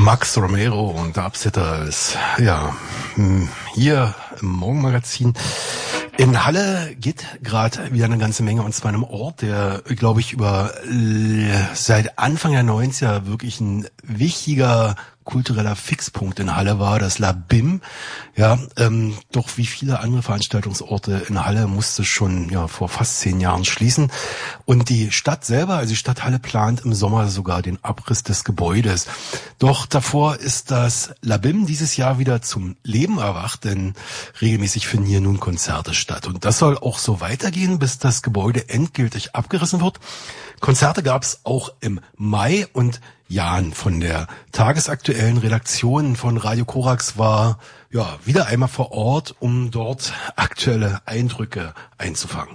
Max Romero und Upsetter ist, hier im Morgenmagazin. In Halle geht gerade wieder eine ganze Menge, und zwar in einem Ort, der, glaube ich, seit Anfang der 90er wirklich ein wichtiger kultureller Fixpunkt in Halle war, das La Bim. Ja, doch wie viele andere Veranstaltungsorte in Halle musste schon vor fast 10 Jahren schließen. Und die Stadt selber, also die Stadt Halle, plant im Sommer sogar den Abriss des Gebäudes. Doch davor ist das La Bim dieses Jahr wieder zum Leben erwacht, denn regelmäßig finden hier nun Konzerte statt. Und das soll auch so weitergehen, bis das Gebäude endgültig abgerissen wird. Konzerte gab es auch im Mai, und Jan von der tagesaktuellen Redaktion von Radio Korax war wieder einmal vor Ort, um dort aktuelle Eindrücke einzufangen.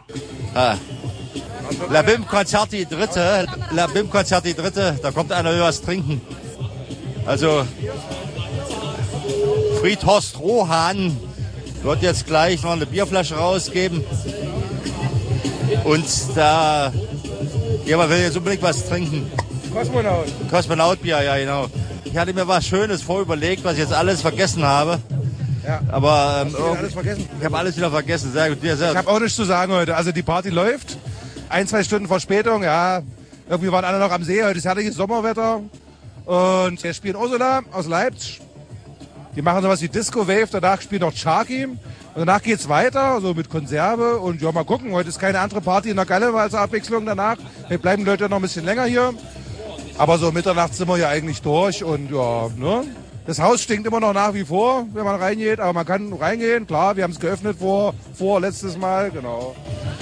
La Bim Konzert die dritte, da kommt einer will was trinken. Also Friedhorst Rohan wird jetzt gleich noch eine Bierflasche rausgeben, und da jemand will jetzt unbedingt was trinken. Kosmonautbier, ja genau. Ich hatte mir was Schönes vorüberlegt, was ich jetzt alles vergessen habe. Ja. Aber alles vergessen? Ich habe alles wieder vergessen. Sehr gut. Ich habe auch nichts zu sagen heute. Also die Party läuft. 1-2 Stunden Verspätung, ja. Irgendwie waren alle noch am See. Heute ist herrliches Sommerwetter. Und wir spielen Ursula aus Leipzig. Die machen sowas wie Disco Wave. Danach spielt noch Sharky. Und danach geht's weiter, so mit Konserve. Und mal gucken. Heute ist keine andere Party in der Galle als Abwechslung danach. Wir bleiben Leute noch ein bisschen länger hier. Aber so Mitternacht sind wir ja eigentlich durch, und das Haus stinkt immer noch nach wie vor, wenn man reingeht, aber man kann reingehen, klar, wir haben es geöffnet vor letztes Mal, genau.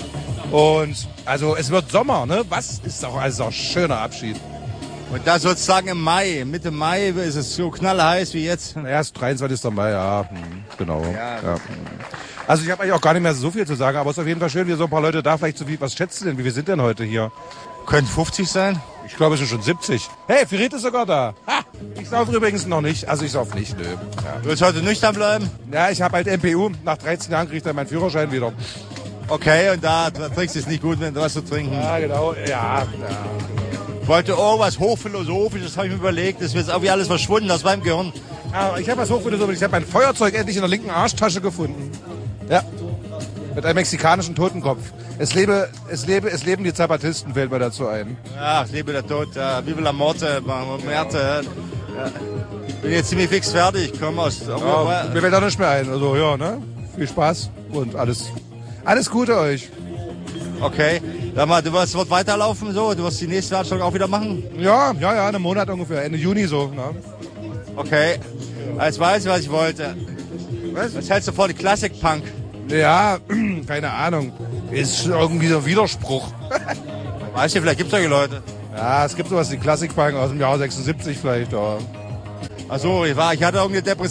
Und also es wird Sommer, ne? Was ist auch, also auch schöner Abschied. Und da sozusagen im Mai, Mitte Mai ist es so knallheiß wie jetzt. Naja, es ist 23. Mai, ja, genau. Ja. Also ich habe eigentlich auch gar nicht mehr so viel zu sagen, aber es ist auf jeden Fall schön, wie so ein paar Leute da, vielleicht so wie, was schätzt du denn, wie wir sind denn heute hier? Können 50 sein? Ich glaube, es sind schon 70. Hey, Firit ist sogar da. Ha! Ich sauf übrigens noch nicht. Also ich sauf nicht, nö. Ja. Du willst heute nüchtern bleiben? Ja, ich habe halt MPU. Nach 13 Jahren kriegt er meinen Führerschein wieder. Okay, und da trinkst du es nicht gut, wenn du was zu trinken. Ja, genau. Ja. Ich wollte irgendwas Hochphilosophisches, habe ich mir überlegt. Das wird jetzt irgendwie alles verschwunden aus meinem Gehirn. Ja, ich habe was Hochphilosophisches. Ich habe mein Feuerzeug endlich in der linken Arschtasche gefunden. Ja. Mit einem mexikanischen Totenkopf. Es leben die Zapatisten, fällt mir dazu ein. Ja, es lebe der Tod. Vive la Morte, Merte. Ja. Bin jetzt ziemlich fix fertig. Komm aus. Mir fällt auch nicht mehr ein. Also ne? Viel Spaß und alles Gute euch. Okay. Sag mal, du wirst weiterlaufen so? Du wirst die nächste Veranstaltung auch wieder machen? Ja, einen Monat ungefähr. Ende Juni so. Ne? Okay. Jetzt weiß ich, was ich wollte. Was hältst du vor, die Classic Punk? Ja, keine Ahnung. Ist irgendwie so ein Widerspruch. Weißt du, vielleicht gibt's solche Leute. Ja, es gibt sowas wie Klassikpunk aus dem Jahr 76 vielleicht. Ja. Ach so, ich hatte irgendeine Depression.